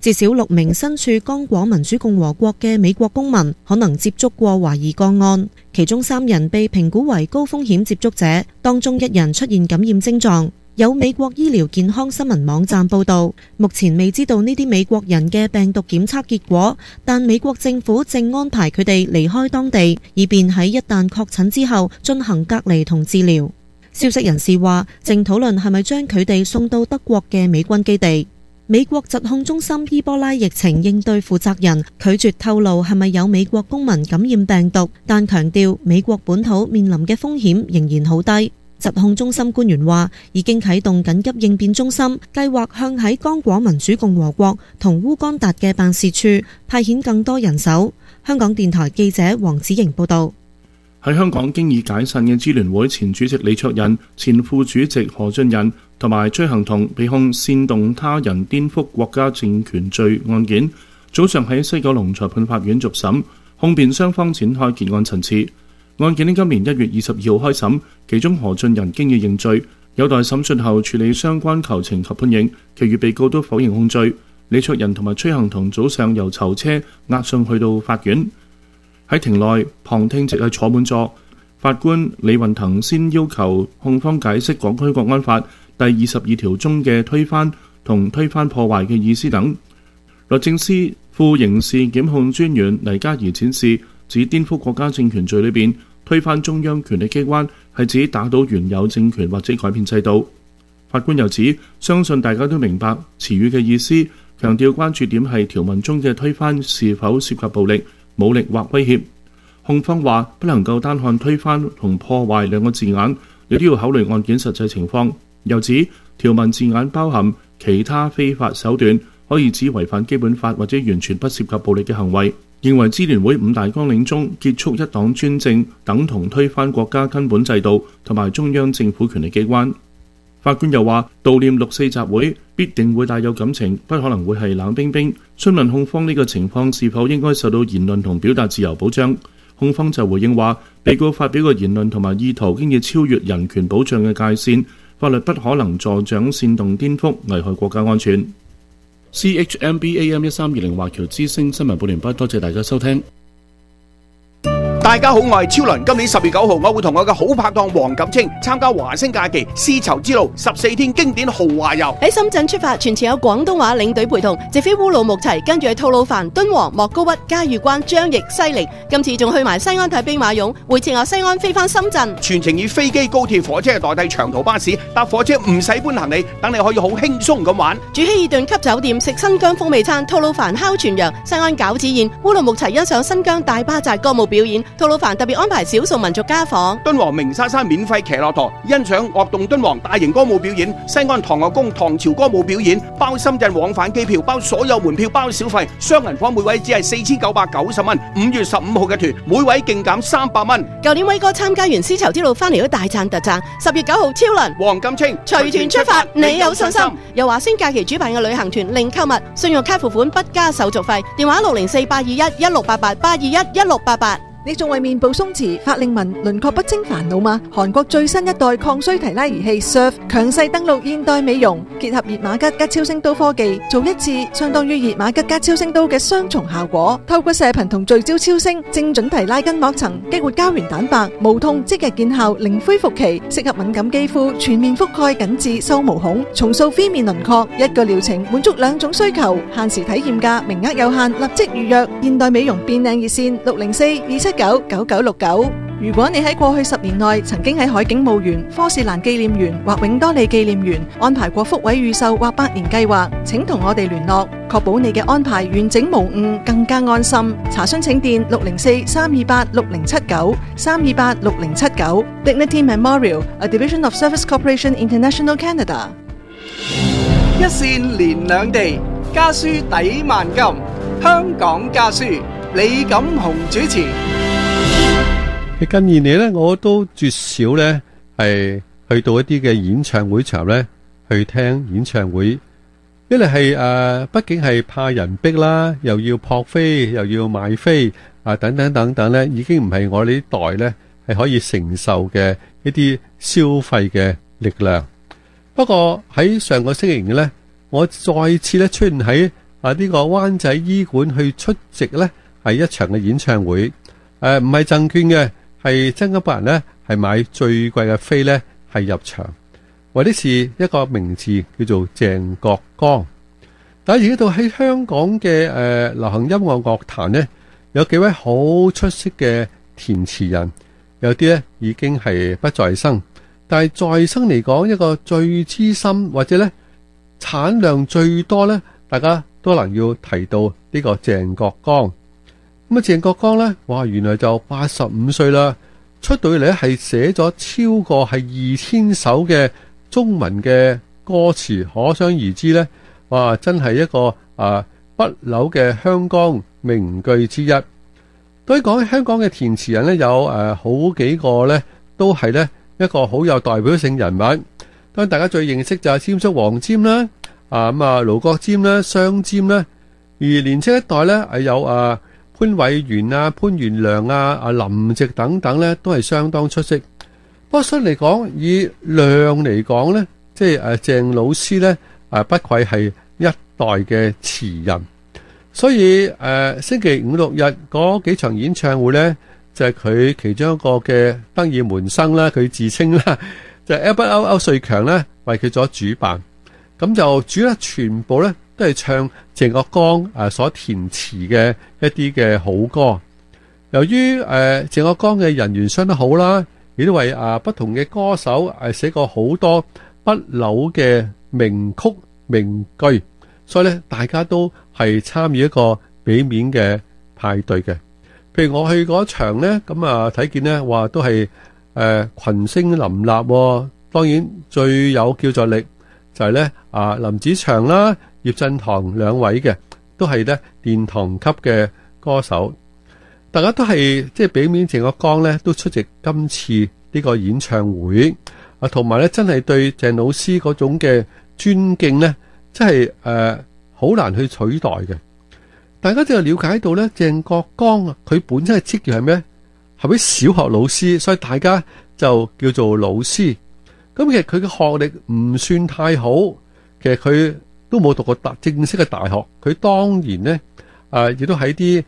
至少6名身處剛果民主共和國嘅美國公民可能接觸過懷疑個案，其中3人被評估為高風險接觸者，當中1人出現感染症狀。有美國醫療健康新聞網站報道，目前未知道呢啲美國人嘅病毒檢測結果，但美國政府正安排佢哋離開當地，以便喺一旦確診之後進行隔離同治療。消息人士話，正討論係咪將佢哋送到德國嘅美軍基地。美國疾控中心伊波拉疫情應對負責人拒絕透露係咪有美國公民感染病毒，但強調美國本土面臨嘅風險仍然好低。疾控中心官員話，已經啟動緊急應變中心，計劃向喺剛果民主共和國同烏干達嘅辦事處派遣更多人手。香港電台記者黃子瑩報道。 喺香港經已解散嘅支聯會前主席李卓人、前副主席何俊仁同埋崔恒同被控煽動他人顛覆國家政權罪案件，早上喺西九龍裁判法院續審，控辯雙方展開結案陳詞。案件喺今年1月22號開審，其中何俊仁經已認罪，有待審訊後處理相關求情及判刑，其餘被告都否認控罪。李卓人同埋崔恒同早上由囚車押上去到法院。喺庭內旁聽席係坐滿座，法官李運騰先要求控方解釋港區國安法第22條中嘅推翻同推翻破壞嘅意思等。律政司副刑事檢控專員黎嘉儀展示，指顛覆國家政權罪裏邊推翻中央權力機關係指打倒原有政權或者改變制度。法官又指，相信大家都明白詞語嘅意思，強調關注點係條文中嘅推翻是否涉及暴力、武力或威脅。控方話不能夠單看推翻同破壞兩個字眼，亦都要考慮案件實際情況。又指條文字眼包含其他非法手段，可以指違反基本法或者完全不涉及暴力嘅行為。認為支聯會5大綱領中結束一黨專政等同推翻國家根本制度同埋中央政府權力機關。法官又話，悼念6四集會必定會帶有感情，不可能會係冷冰冰。詢問控方呢個情況是否應該受到言論同表達自由保障，控方就回應話，被告發表嘅言論同埋意圖經已超越人權保障嘅界線，法律不可能助長煽動顛覆危害國家安全。CHMB AM 1320華僑之聲新聞報完畢，多謝大家收聽。 大家好，我係超倫。今年10月9號，我會同我嘅好拍檔黃錦清參加華星假期絲綢之路14天經典豪華遊。 喺深圳出發，全程有廣東話領隊陪同，直飛烏魯木齊，跟住去吐魯番、敦煌、莫高窟、嘉峪關、張掖、西寧。今次仲去埋西安睇兵馬俑，回程由西安飛翻深圳。 全程以飛機、高鐵、火車代替長途巴士，搭火車唔使搬行李，等你可以好輕鬆咁玩。 住希爾頓級酒店，食新疆風味餐，吐魯番烤全羊，西安餃子宴，烏魯木齊欣賞新疆大巴扎歌舞表演。吐魯番特別安排少數民族家訪， 敦煌鳴沙山免費騎駱駝，欣賞樂動敦煌大型歌舞表演，西安唐樂宮唐朝歌舞表演，包深圳往返機票，包所有門票，包小費，雙人房每位只係4990蚊，5月15號嘅團每位勁減300蚊。 舊年威哥參加完絲綢之路翻嚟都大讚特讚，10月9號超倫黃錦清隨團出發，你有信心？由華星假期主辦嘅旅行團零購物，信用卡付款不加手續費，電話604-821-1688，821-1688。 你仲為面部鬆弛、法令紋、輪廓不清煩惱嗎？韓國最新一代抗衰提拉儀器 Surf 強勢登陸現代美容，結合熱瑪吉加超聲刀科技，做一次相當於熱瑪吉加超聲刀嘅雙重效果。透過射頻同聚焦超聲，精準提拉筋膜層，激活膠原蛋白，無痛即日見效，零恢復期，適合敏感肌膚，全面覆蓋緊致收毛孔，重塑phía面輪廓。一個療程滿足2種需求，限時體驗價，名額有限，立即預約。現代美容變靚熱線604-279-9969。如果你喺過去10年內曾經喺海景墓園、科士蘭紀念園或永多利紀念園安排過福位預售或百年計劃，請同我哋聯絡，確保你嘅安排完整無誤，更加安心。查詢請電604-328-6079 328-6079。Dignity Memorial, a division of Service Corporation International Canada。 一線連兩地，家書抵萬金。香港家書，李錦雄主持。 近年嚟咧，我都絕少咧係去到一啲嘅演唱會場咧去聽演唱會，一嚟係畢竟係怕人逼啦，又要撲飛，又要買飛等等等等咧，已經唔係我呢代咧係可以承受嘅一啲消費嘅力量。不過喺上個星期咧，我再次咧出現喺呢個灣仔醫館去出席呢係一場嘅演唱會，唔係贈券嘅，係真金白銀呢係買最貴嘅飛呢係入場，為的是一個名字叫做鄭國江。但係而家到喺香港嘅流行音樂樂壇呢，有幾位好出色嘅填詞人，有啲呢已經係不在生，但係在生嚟講，一個最資深或者呢產量最多呢，大家都能要提到呢個鄭國江。咁啊，鄭國江呢，哇，原來就85歲啦，出到嚟呢係寫咗超過係2000首嘅中文嘅歌詞，可想而知呢，哇，真係一個不朽嘅香港名句之一。對於講香港嘅填詞人呢，有好幾個呢都係呢一個好有代表性人物。當然大家最認識就係霑叔黃霑啦，盧國沾啦、雙霑啦。而年青一代呢，有潘偉源啊、潘元良啊、林夕等等呢，都係相當出色。不過相嚟講，以量嚟講呢，即係鄭老師呢，不愧係一代嘅詞人。所以星期五六日嗰幾場演唱會呢，就係佢其中一個嘅得意門生啦，佢自稱啦，就係 Albert 歐瑞強呢為佢咗主辦，咁就主要全部呢都係唱鄭國江所填詞嘅一啲嘅好歌。由於鄭國江嘅人緣相當好啦，亦都為不同嘅歌手寫過好多不朽嘅名曲名句，所以咧大家都係參與一個俾面嘅派對嘅。譬如我去嗰場呢，咁睇見呢話都係群星林立，當然最有叫座力就係呢林子祥啦、葉振棠兩位嘅，都係呢殿堂級嘅歌手。大家都係即係俾面鄭國江呢，都出席今次呢個演唱會，同埋呢真係對鄭老師嗰種嘅尊敬呢，真係好難去取代嘅。大家就了解到呢，鄭國江佢本身嘅職業係咩？係位小學老師，所以大家就叫做老師。咁其實佢嘅學歷唔算太好，其實佢都冇讀過正式嘅大學。佢當然呢，亦都喺啲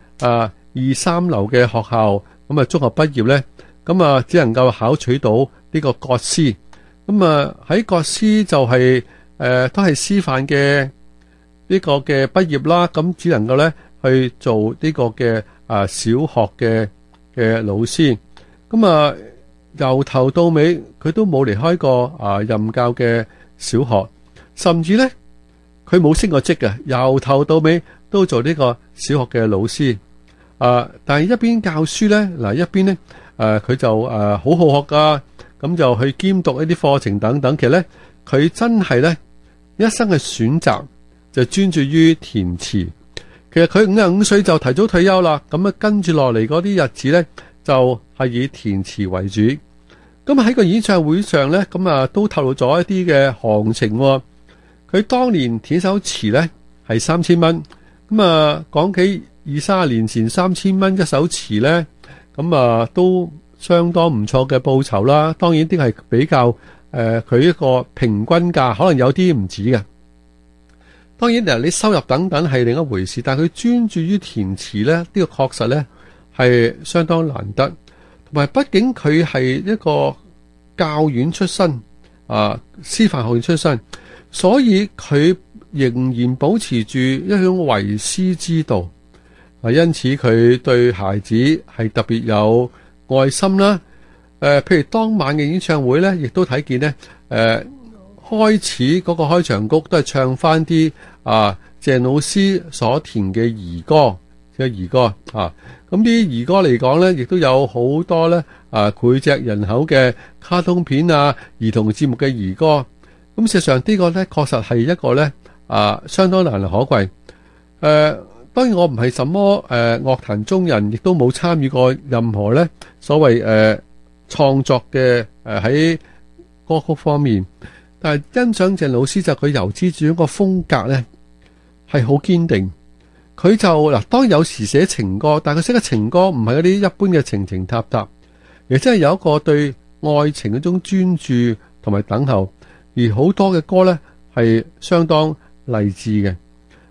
2、3流嘅學校，咁中學畢業呢，咁只能夠考取到呢個國師。咁喺國師就係都係師範嘅呢個嘅畢業啦，咁只能夠呢去做呢個嘅小學嘅老師。咁由頭到尾佢都冇離開過任教嘅小學，甚至呢佢冇升過職嘅，由頭到尾都做呢個小學嘅老師。但係一邊教書呢，嗱一邊呢佢就好好學噶，咁就去兼讀一啲課程等等。其實呢佢真係呢一生嘅選擇就專注於填詞。其實佢55歲就提早退休啦，咁跟住落嚟嗰啲日子呢，就係以填詞為主。咁喺個演唱會上呢，咁都透露咗一啲嘅行情。佢當年填首詞呢係3000蚊，咁講起20-30年前3000蚊一首詞呢，咁都相當唔錯嘅報酬啦。當然啲係比較佢一個平均價，可能有啲唔止嘅。當然你收入等等係另一回事，但係佢專注於填詞呢，呢個確實呢係相當難得。同埋畢竟佢係一個教院出身，師範學院出身，所以佢仍然保持住一種為師之道。因此佢對孩子係特別有愛心啦。譬如當晚嘅演唱會呢，亦都睇見呢，開始嗰個開場曲都係唱翻啲鄭老師所填嘅兒歌，嘅兒歌咁啲兒歌嚟講呢，亦都有好多呢膾炙人口嘅卡通片兒童節目嘅兒歌。咁事實上呢個呢，確實係一個呢相當難能可貴。當然我唔係什麼樂壇中人，亦都冇參與過任何呢所謂創作嘅喺歌曲方面。但係欣賞鄭老師就佢由之住一個風格呢係好堅定。佢就嗱，當然有時寫情歌，但係佢寫嘅情歌唔係嗰啲一般嘅情情塔塔，而真係有一個對愛情嗰種專注同埋等候。而好多嘅歌呢係相當勵志嘅。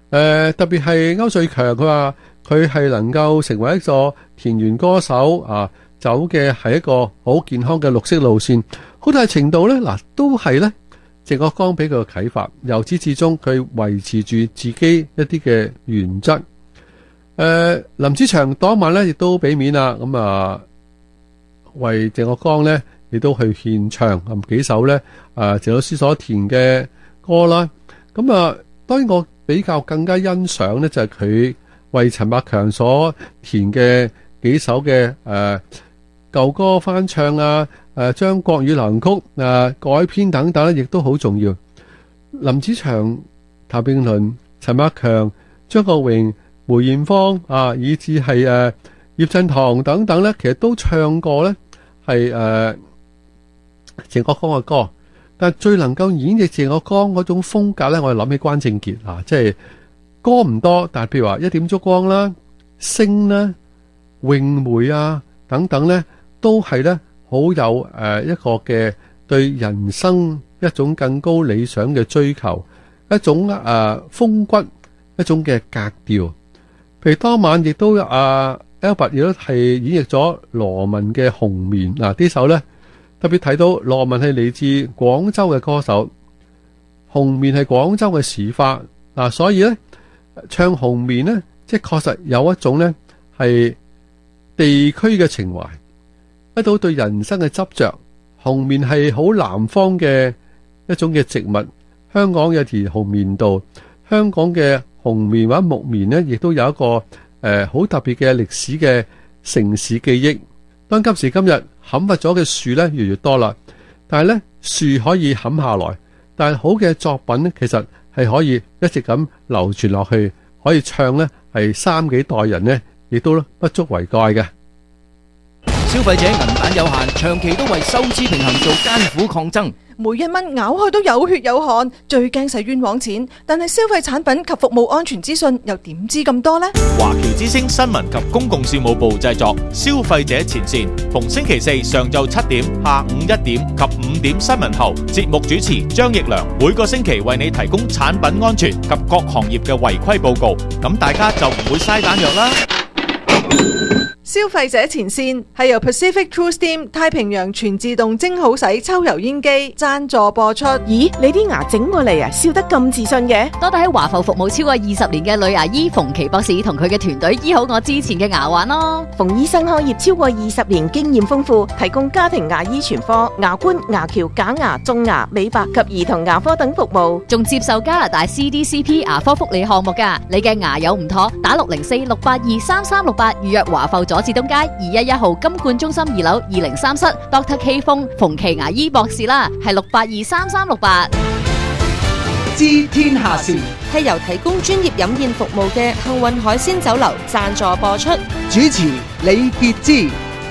特別係歐瑞強，佢話佢係能夠成為一個田園歌手啊，走嘅係一個好健康嘅綠色路線，好大程度呢，都係呢鄭國江俾佢嘅啟發，由始至終佢維持住自己一啲嘅原則。林子祥當晚呢亦都俾面啦，咁啊為鄭國江呢亦都去獻唱幾首呢鄭老師所填嘅歌啦。咁啊，當然我比較更加欣賞呢，就係佢為陳百強所填嘅幾首嘅舊歌翻唱啊，將國語流行曲改編等等咧，亦都好重要。林子祥、譚詠麟、陳百強、張國榮、梅艷芳以至係葉振棠等等咧，其實都唱過咧係鄭國江嘅歌。但係最能夠演繹鄭國江嗰種風格咧，我哋諗起關正傑即係歌唔多，但係譬如話一點燭光啦、星啦、詠梅等等咧，都係咧好有一個嘅對人生一種更高理想嘅追求，一種風骨，一種嘅格調。譬如當晚亦都Albert 亦都係演繹咗羅文嘅《紅棉》呢首咧，特別睇到羅文係嚟自廣州嘅歌手，《紅棉》係廣州嘅時法所以咧唱《紅棉》咧，即係確實有一種咧係地區嘅情懷，一到對人生嘅執着。紅棉係好南方嘅一種嘅植物，香港有條紅棉道，香港嘅紅棉或者木棉呢，亦都有一個好特別嘅歷史嘅城市記憶。當今時今日砍伐咗嘅樹呢越嚟越多啦，但係呢樹可以砍下來，但係好嘅作品呢，其實係可以一直咁流傳落去，可以唱呢係3幾代人呢，亦都不足為蓋嘅。 消費者銀彈有限，長期都為收支平衡做艱苦抗爭。 每一蚊咬開都有血有汗，最驚使冤枉錢。但係消費產品及服務安全資訊又點知咁多呢？ 華僑之聲新聞及公共事務部製作，消費者前線，逢星期四上晝7點、下午1點及5點新聞後，節目主持張奕良每個星期為你提供產品安全及各行業嘅違規報告，咁大家就唔會嘥彈藥啦。 消費者前線係由 Pacific True Steam 太平洋全自動蒸好洗抽油煙機贊助播出。 咦，你啲牙整過嚟笑得咁自信嘅？ 多得喺華埠服務超過20年嘅女牙醫馮琪博士同佢嘅團隊醫好我之前嘅牙患咯。 馮醫生開業超過20年，經驗豐富，提供家庭牙醫全科、牙冠、牙橋、假牙、種牙、美白及兒童牙科等服務， 仲接受加拿大 CDCP 牙科福利項目㗎。你嘅牙有唔妥，打604-682-3368預約華埠佐治東街211號金冠中心2樓203室 Dr. K 風馮琪牙醫博士啦，係682-3368。 知天下事係由提供專業飲宴服務嘅幸運海鮮酒樓贊助播出， 主持李傑之。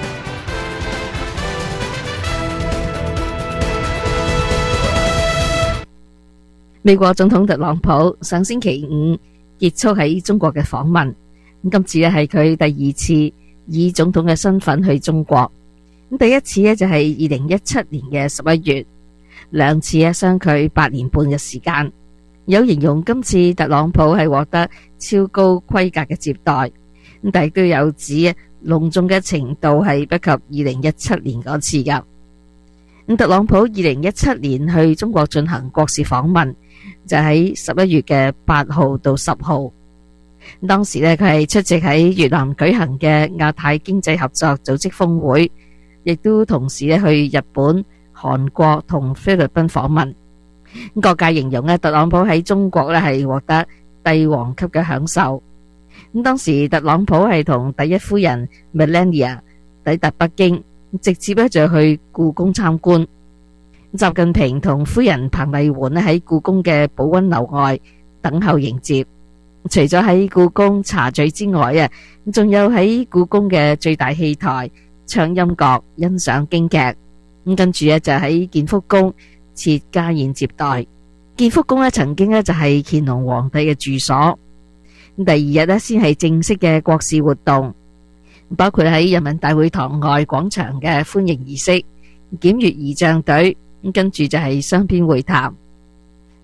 美國總統特朗普上星期五結束喺中國嘅訪問，今次咧係佢第2次以總統嘅身份去中國。第一次咧就係2017年嘅11月，兩次咧相距8年半嘅時間。有形容今次特朗普係獲得超高規格嘅接待，但係都有指隆重嘅程度係不及2017年嗰次噶。特朗普2017年去中國進行國事訪問，就喺11月嘅8號到10號。當時咧佢係出席喺越南舉行嘅亞太經濟合作組織峰會，亦都同時咧去日本、韓國同菲律賓訪問。各界形容咧特朗普喺中國咧係獲得帝王級嘅享受。當時特朗普係同第一夫人 Melania 抵達北京，直接咧就去故宮參觀。習近平同夫人彭麗媛咧喺故宮嘅寶溫樓外等候迎接。除咗喺故宮茶敘之外仲有喺故宮嘅最大戲台唱音樂、欣賞京劇。跟住就喺建福宮設家宴接待。建福宮曾經就係乾隆皇帝嘅住所。第二日先係正式嘅國事活動，包括喺人民大會堂外廣場嘅歡迎儀式、檢閱儀仗隊，跟住就係雙邊會談。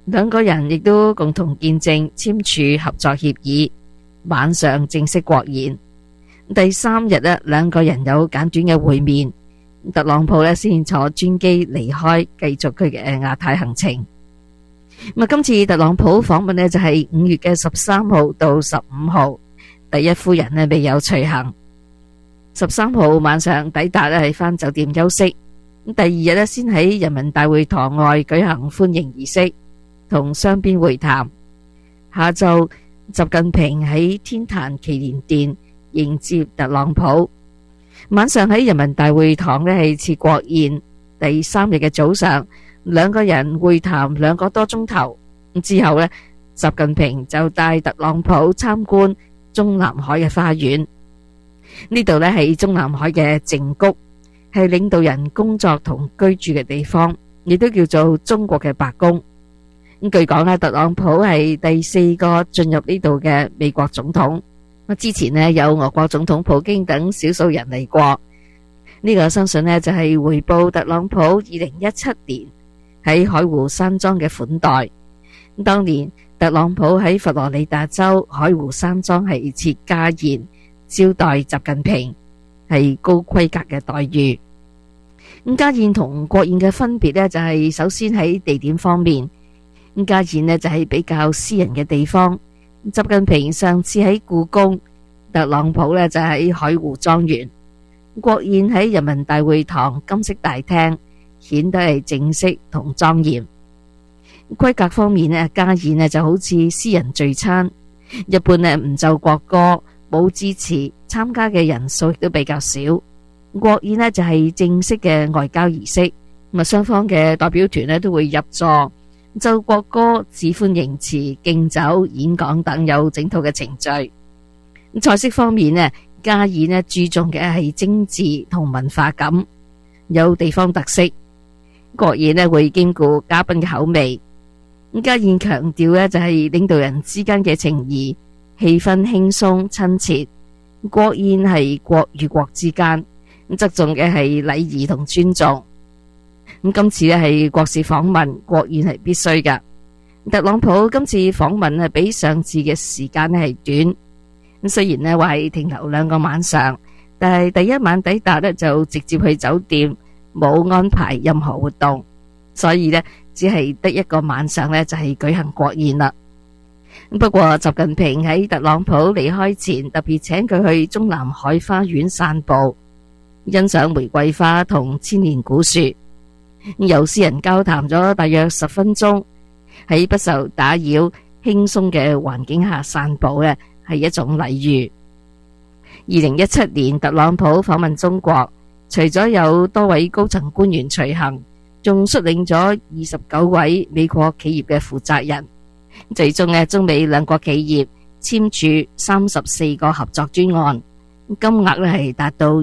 兩個人亦都共同見證簽署合作協議，晚上正式國宴。第三日呢，兩個人有簡短嘅會面，特朗普呢先坐專機離開，繼續佢嘅亞太行程。咁今次特朗普訪問呢就係5月嘅13號到15號，第一夫人呢未有隨行。13號晚上抵達呢係返酒店休息，第二日呢先喺人民大會堂外舉行歡迎儀式，同雙邊會談。下晝習近平喺天壇祈年殿迎接特朗普，晚上喺人民大會堂呢係設國宴。第三日嘅早上，兩個人會談2個多鐘頭，之後呢，習近平就帶特朗普參觀中南海嘅花園。呢度呢係中南海嘅靜谷，係領導人工作同居住嘅地方，亦都叫做中國嘅白宮。咁據講呢，特朗普係第4個進入呢度嘅美國總統。之前呢，有俄國總統普京等少數人嚟過。呢個相信呢就係回報特朗普2017年喺海湖山莊嘅款待。當年特朗普喺佛羅里達州海湖山莊係設家宴招待習近平，係高規格嘅待遇。咁家宴同國宴嘅分別呢，就係首先喺地點方面，家宴呢就係比較私人嘅地方。習近平上次喺故宮，特朗普呢就喺海湖莊園。國宴喺人民大會堂金色大廳，顯得係正式同莊嚴。規格方面呢，家宴呢就好似私人聚餐，一般呢唔奏國歌，冇致辭，參加嘅人數亦都比較少。國宴呢就係正式嘅外交儀式，咁啊雙方嘅代表團呢都會入座，奏國歌、致歡迎詞、敬酒、演講等有整套嘅程序。菜式方面呢，家宴呢注重嘅係精緻同文化感，有地方特色。國宴呢會兼顧嘉賓嘅口味。家宴強調呢就係領導人之間嘅情誼，氣氛輕鬆親切。國宴係國與國之間，側重嘅係禮儀同尊重。今次呢係國事訪問，國宴係必須㗎。特朗普今次訪問係比上次嘅時間係短。雖然呢話係停留2個晚上，但係第一晚抵達呢就直接去酒店，冇安排任何活動，所以呢只係得1個晚上呢就係舉行國宴啦。不過習近平喺特朗普離開前特別請佢去中南海花園散步，欣賞玫瑰花同千年古樹，有私人交談咗大約10分鐘，喺不受打擾、輕鬆嘅環境下散步呢係一種禮遇。2017年特朗普訪問中國，除咗有多位高層官員隨行，仲率領咗29位美國企業嘅負責人。最終呢，中美兩國企業簽署34個合作專案，金額呢係達到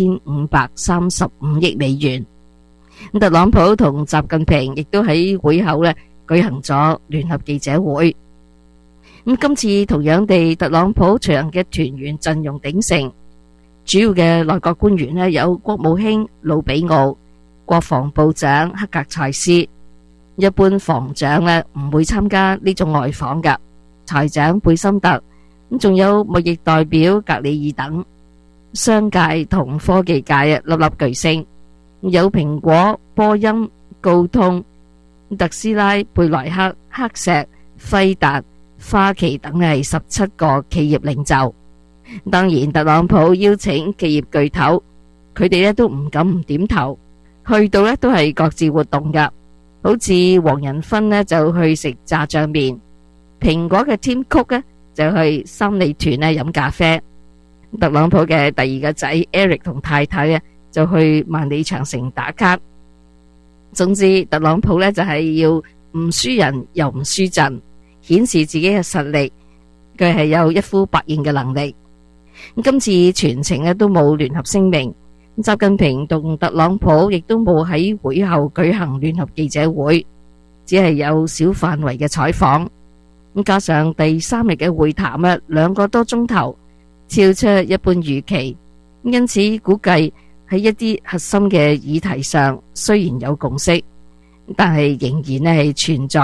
2535億美元。特朗普同習近平亦都喺會後呢舉行咗聯合記者會。今次同樣地，特朗普隨行嘅團員陣容鼎盛，主要嘅內閣官員呢有國務卿魯比奧、國防部長克格塞斯。一般防長呢唔會參加呢種外訪㗎，財長貝森特，仲有貿易代表格里爾等。商界同科技界粒粒巨星，有蘋果、波音、高通、特斯拉、貝萊克、黑石、輝達、花旗等係17個企業領袖。當然特朗普邀請企業巨頭，佢哋呢都唔敢唔點頭，去到呢都係各自活動㗎。好似黃仁勳呢就去食炸醬麵，蘋果嘅 Tim Cook 呢就去三里屯呢飲咖啡，特朗普嘅第2個仔 Eric 同太太呢就去萬里長城打卡。總之特朗普呢就係要唔輸人又唔輸陣，顯示自己嘅實力，佢係有一呼百應嘅能力。今次全程呢都冇聯合聲明，習近平同特朗普亦都冇喺會後舉行聯合記者會，只係有小範圍嘅採訪。加上第3日嘅會談2個多鐘頭，超出一般預期，因此估計喺一啲核心嘅議題上雖然有共識，但係仍然係存在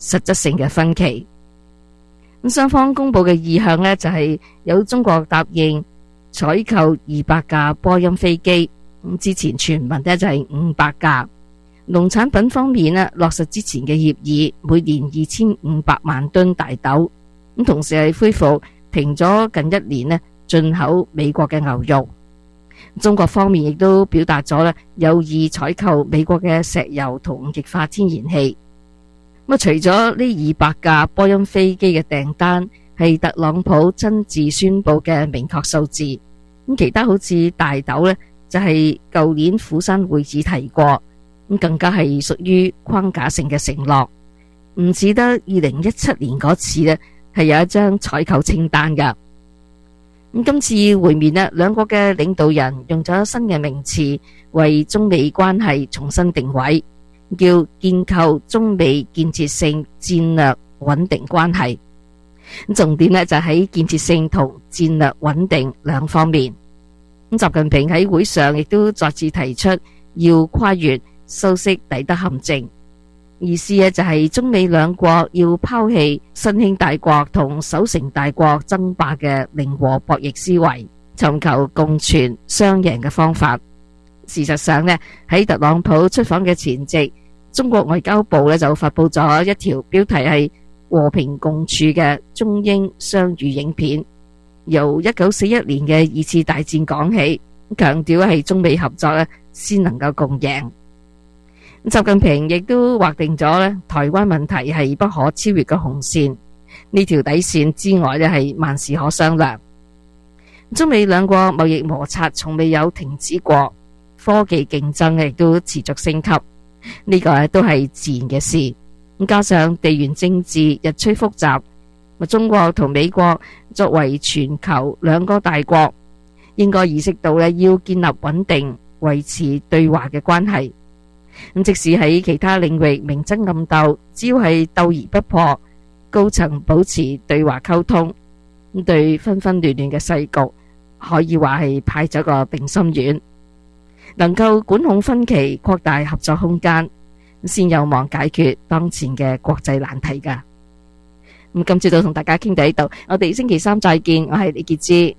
實質性嘅分歧。咁雙方公佈嘅意向呢，就係有中國答應採購200架波音飛機，咁之前傳聞呢就係500架。農產品方面呢，落實之前嘅協議，每年2500萬噸大豆，咁同時係恢復停咗近1年呢進口美國嘅牛肉。中國方面亦都表達咗呢有意採購美國嘅石油同液化天然氣。咁除咗呢200架波音飛機嘅訂單係特朗普親自宣布嘅明確數字，咁其他好似大豆呢，就係舊年釜山會議提過，咁更加係屬於框架性嘅承諾，唔似得2017年嗰次呢係有一張採購清單㗎。咁今次會面呢，兩國嘅領導人用咗新嘅名詞為中美關係重新定位，叫建構中美建設性戰略穩定關係。重點呢就喺建設性同戰略穩定兩方面。咁習近平喺會上亦都再次提出要跨越修昔底德陷阱，意思呢就係中美兩國要拋棄新興大國同守成大國爭霸嘅零和博弈思維，尋求共存雙贏嘅方法。事實上呢，喺特朗普出訪嘅前夕，中國外交部呢就發佈咗一條標題係和平共處嘅中英雙語影片，由1941年嘅2次大戰講起，強調係中美合作呢先能夠共贏。習近平亦都劃定咗呢台灣問題係不可超越嘅紅線，呢條底線之外呢係萬事可商量。中美兩國貿易摩擦從未有停止過，科技競爭亦都持續升級，呢個都係自然嘅事。加上地緣政治日趨複雜，中國同美國作為全球兩個大國，應該意識到要建立穩定、維持對話嘅關係。即使喺其他領域明爭暗鬥，只要係鬥而不破，高層保持對話溝通，對紛紛亂亂嘅世局，可以話係派咗個定心丸，能夠管控分歧，擴大合作空間，先有望解決當前嘅國際難題㗎。咁今朝早同大家傾到呢度，我哋星期三再見，我係李潔芝。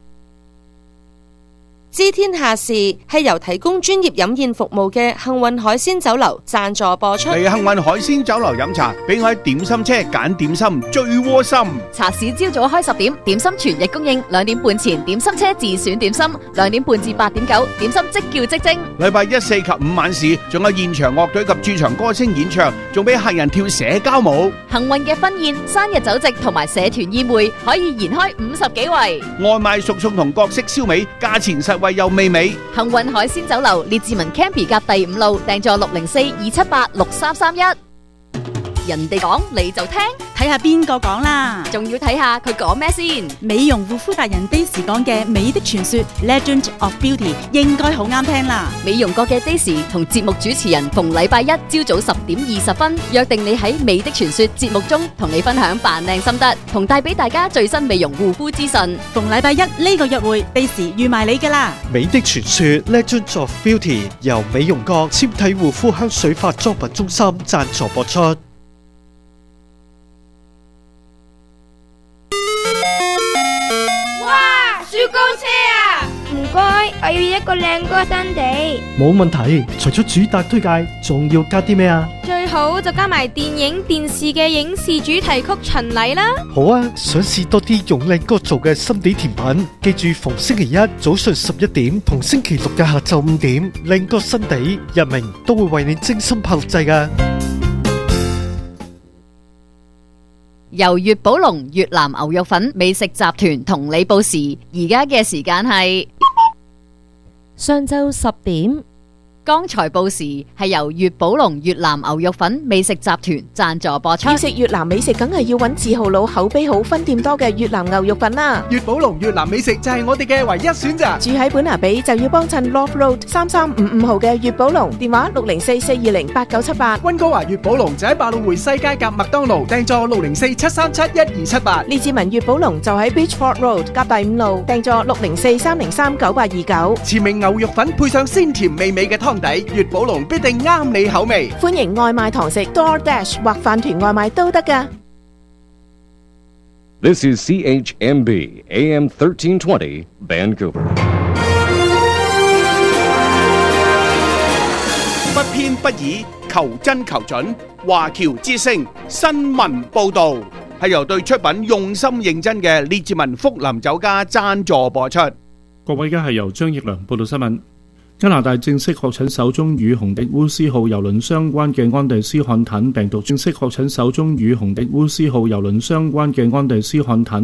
知天下事係由提供專業飲宴服務嘅幸運海鮮酒樓贊助播出。 嚟幸運海鮮酒樓飲茶，俾我喺點心車揀點心最窩心。 茶市朝早開10點，點心全日供應。2點半前點心車自選點心，2點半至8點9，點心即叫即蒸。 禮拜1、4及5晚市，仲有現場樂隊及駐場歌星演唱，仲俾客人跳社交舞。 幸運嘅婚宴、生日酒席同埋社團宴會可以延開50幾圍。 外賣熟餸同各式燒味，價錢實惠又美味。 幸運海鮮酒樓列治文 Campy 甲第5路，訂座604-278-6331。人哋講你就聽， 睇下邊個講啦， 仲要睇下佢講咩先。 美容護膚達人 Daisy 講嘅美的傳說 Legend of Beauty 應該好啱聽啦。 美容國嘅 Daisy 同節目主持人逢禮拜1朝早10點20分約定你喺美的傳說節目中同你分享扮靚心得，同帶俾大家最新美容護膚資訊。 逢禮拜1呢個約會 Daisy 預埋你噶啦。 美的傳說 Legend of Beauty 由美容國纖體護膚香水化妝品中心贊助播出。 雪糕車啊！唔該，我要一個靚哥新地。 冇問題，除咗主打推介，仲要加啲咩啊？ 最好就加埋電影、電視嘅影視主題曲巡禮啦。 好啊，想試多啲用靚哥做嘅心地甜品，記住逢星期一早上11點同星期六嘅下晝5點，靚哥新地日明都會為你精心拍錄製㗎。 由粵寶龍越南牛肉粉美食集團同你報時，而家嘅時間係上晝10點。 剛才報時係由粵寶龍越南牛肉粉美食集團贊助播出。 要食越南美食，梗係要揾字號佬、口碑好、分店多嘅越南牛肉粉啦。 粵寶龍越南美食就係我哋嘅唯一選擇。 住喺本拿比就要幫襯 Love Road 3355號嘅粵寶龍，電話604-420-8978。 溫哥華粵寶龍就喺百老匯西街夾麥當勞，訂座604-737-1278。 列治文粵寶龍就喺 Beachford Road 夾第5路，訂座604-303-9829。 馳名牛肉粉配上鮮甜美味嘅湯。 湯底，粵寶龍必定啱你口味。 歡迎外賣堂食 DoorDash 或飯團外賣都得㗎。 This is CHMB AM 1320 Vancouver. 不偏不倚，求真求準。華僑之聲新聞報導係由對出品用心認真嘅列治文福林酒家贊助播出。 各位，而家係由張奕良報道新聞。加拿大正式確診首宗與紅迪烏斯號郵輪相關嘅安第斯漢坦病毒。正式確診首宗與紅迪烏斯號郵輪相關嘅安第斯漢坦